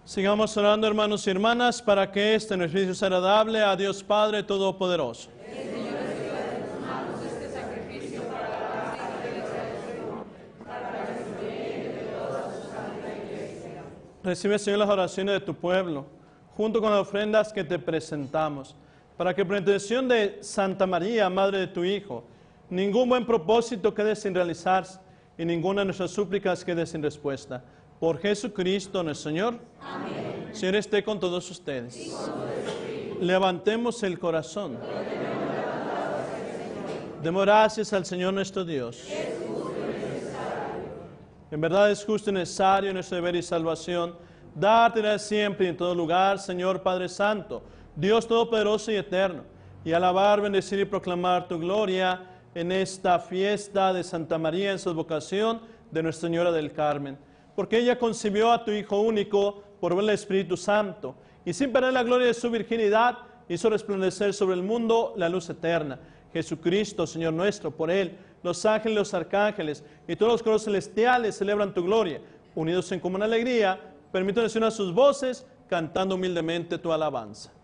Sigamos orando, hermanos y hermanas, para que este servicio sea agradable a Dios Padre Todopoderoso. Recibe, Señor, las oraciones de tu pueblo, junto con las ofrendas que te presentamos, para que por intercesión de Santa María, Madre de tu Hijo, ningún buen propósito quede sin realizarse y ninguna de nuestras súplicas quede sin respuesta. Por Jesucristo nuestro Señor. Amén. Señor, esté con todos ustedes. Levantemos el corazón. Demos gracias al Señor nuestro Dios. En verdad es justo y necesario nuestro deber y salvación, darte siempre y en todo lugar, Señor Padre Santo, Dios Todopoderoso y Eterno, y alabar, bendecir y proclamar tu gloria en esta fiesta de Santa María en su advocación de Nuestra Señora del Carmen. Porque ella concibió a tu Hijo único por ver el Espíritu Santo, y sin perder la gloria de su virginidad, hizo resplandecer sobre el mundo la luz eterna. Jesucristo, Señor nuestro, por Él, los ángeles, los arcángeles y todos los coros celestiales celebran tu gloria. Unidos en común alegría, permítanos unir sus voces, cantando humildemente tu alabanza.